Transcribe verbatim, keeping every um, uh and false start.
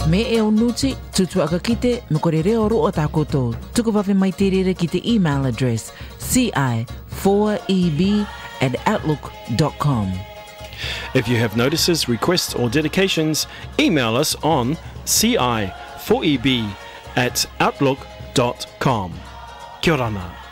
Me e o nuti, tutu aka kite, me kore reo ro o takoto. Tuku wawe mai te rere ki te email address c i four e b at outlook dot com. If you have notices, requests or dedications, email us on c i four e b at outlook dot com. Kia ora.